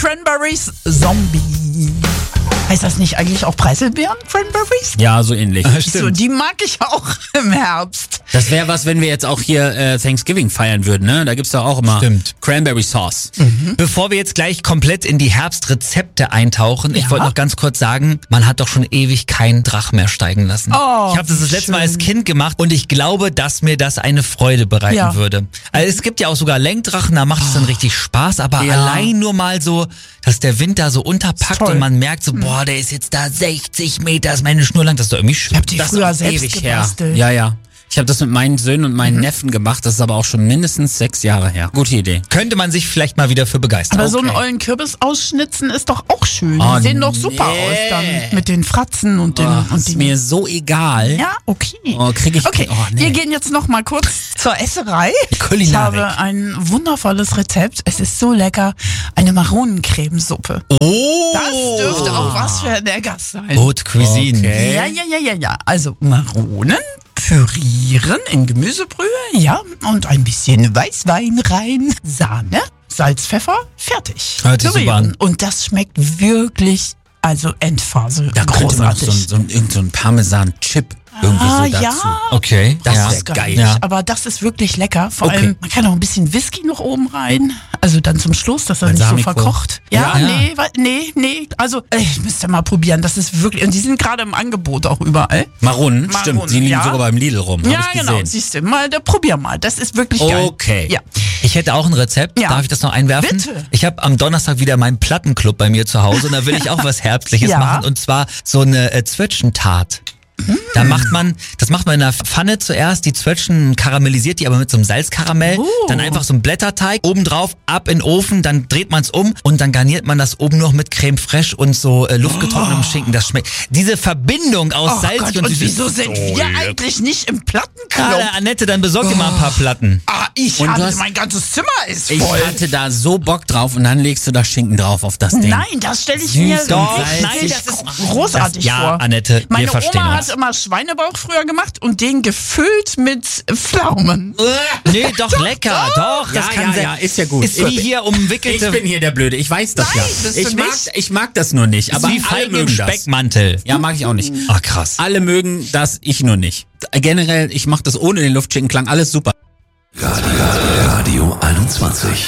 Cranberries Zombie. Heißt das nicht eigentlich auch Preiselbeeren, Cranberries? Ja, so ähnlich. So, die mag ich auch im Herbst. Das wäre was, wenn wir jetzt auch hier Thanksgiving feiern würden, ne? Da gibt's doch auch immer Cranberry Sauce. Bevor wir jetzt gleich komplett in die Herbstrezepte eintauchen, ich wollte noch ganz kurz sagen, man hat doch schon ewig keinen Drach mehr steigen lassen. Oh, ich habe das letzte Mal als Kind gemacht und ich glaube, dass mir das eine Freude bereiten würde. Also es gibt ja auch sogar Lenkdrachen, da macht es dann richtig Spaß, aber allein nur mal so, dass der Wind da so unterpackt und man merkt so, boah, der ist jetzt da 60 Meter, ist meine Schnur lang, das ist doch irgendwie schön. Ich hab die Das früher ist selbst ewig gebastelt. her. Ja. Ich habe das mit meinen Söhnen und meinen Neffen gemacht, das ist aber auch schon mindestens 6 Jahre her. Gute Idee. Könnte man sich vielleicht mal wieder für begeistern. Aber so einen ollen Kürbis ausschnitzen ist doch auch schön. Die sehen doch super aus dann. Mit den Fratzen und den... und ist mir so egal. Ja, okay. Krieg ich... Okay, wir gehen jetzt noch mal kurz zur Esserei. Kulinarik. Ich habe ein wundervolles Rezept. Es ist so lecker. Eine Maronencremesuppe. Oh! Das dürfte auch was für der Gast sein. Haute Cuisine. Okay. Ja. Also Maronen pürieren in Gemüsebrühe, ja, und ein bisschen Weißwein rein, Sahne, Salz, Pfeffer, fertig. Hört sich super an. Und das schmeckt wirklich, also Endphase, Da könnte man noch großartig. so ein Parmesan-Chip irgendwie so dazu. Ja. Okay. Das ja. ist geil. Ja. Aber das ist wirklich lecker. Vor Okay. allem, man kann auch ein bisschen Whisky noch oben rein. Also dann zum Schluss, dass er nicht so Balsamico. verkocht. Ja. Nee. Also, ich müsste mal probieren. Das ist wirklich, und die sind gerade im Angebot auch überall. Maronen, stimmt. Die liegen ja. sogar beim Lidl rum. Ja, Hab ich genau. gesehen. Siehst du, probier mal. Das ist wirklich geil. Okay. Ja. Ich hätte auch ein Rezept. Ja. Darf ich das noch einwerfen? Bitte. Ich habe am Donnerstag wieder meinen Plattenclub bei mir zu Hause und da will ich auch was Herbstliches Ja. machen und zwar so eine Zwetschgentart. Da macht man in der Pfanne zuerst die Zwetschgen, karamellisiert die aber mit so einem Salzkaramell, dann einfach so ein Blätterteig, obendrauf, ab in den Ofen, dann dreht man es um und dann garniert man das oben noch mit Creme fraiche und so luftgetrocknetem Schinken. Das schmeckt. Diese Verbindung aus Salz Gott, und und Süßes. wieso sind wir eigentlich nicht im Plattenclub? Annette, dann besorg dir mal ein paar Platten. Und Mein ganzes Zimmer ist Ich voll. hatte da so Bock drauf und dann legst du da Schinken drauf auf das Ding. Nein, das stelle ich Süß mir und richtig salzig. das ist großartig ja, vor. Annette, Meine wir verstehen Oma uns. hat immer Schweinebauch früher gemacht und den gefüllt mit Pflaumen. Nee, doch lecker, doch. Das kann sehr. ist ja gut. Ist wie hier umwickelte. Ich bin hier der Blöde, ich weiß das Nein, ja. bist du nicht? Ich mag das nur nicht, aber wie alle Feigen im mögen das. Speckmantel. Ja, mag ich auch nicht. Ach, krass. Alle mögen das, ich nur nicht. Generell, ich mach das ohne den Luftschinken, klang alles super. Radio 21.